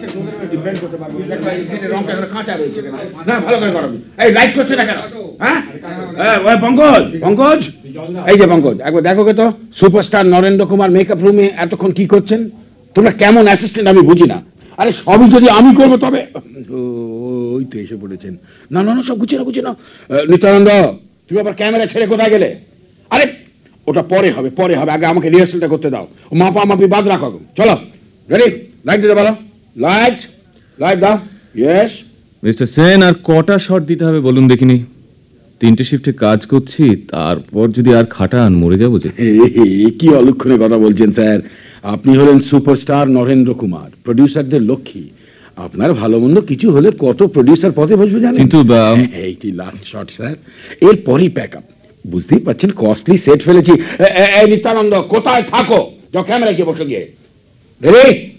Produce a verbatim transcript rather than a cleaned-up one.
Depend করতে পারবো। দেখো এই সিটের রংটা এখানে কাঁচা রয়েছে কেন? না ভালো করে করো। এই লাইট করছে না কেন? হ্যাঁ ওই পঙ্কজ পঙ্কজ এই যে পঙ্কজ একবার দেখো কে তো সুপারস্টার নরেন্দ্র কুমার মেকআপ রুমে এতক্ষণ কি করছেন? তোমরা কেমন অ্যাসিস্ট্যান্ট আমি বুঝি না। আরে সবই যদি আমি করবো তবে ওই তো এসে পড়েছেন। না না না সব গুছিয়ে না গুছিয়ে না। নিত্যানন্দ তুমি আবার ক্যামেরা ছেড়ে কোথায় গেলে? আরে ওটা পরে হবে পরে হবে আগে আমাকে রিহার্সালটা করতে দাও। মাপা মাপি বাদ রাখো। চলো রেডি লাইট দিতে বলো। লাইট লাইট দাও। ইয়েস মিস্টার সেন আর কটা শট দিতে হবে বলুন দেখিনি। তিনটে শিফটে কাজ করছি, তারপর যদি আর খাটান মরে যাবো যে। কি অলক্ষণে কথা বলছেন স্যার। আপনি হলেন সুপারস্টার নরেন্দ্র কুমার, প্রডিউসারদের লক্ষ্মী। আপনার ভালো মন্দ কিছু হলে কত প্রডিউসার পদে বসবে জানেন? কিন্তু এইটি লাস্ট শট স্যার, এরপরই প্যাক আপ। বুঝতেই পারছেন কস্টলি সেট ফেলেছি। নিত্যানন্দ কোথায় থাকো? যাও ক্যামেরা গিয়ে বসে গিয়ে। রেডি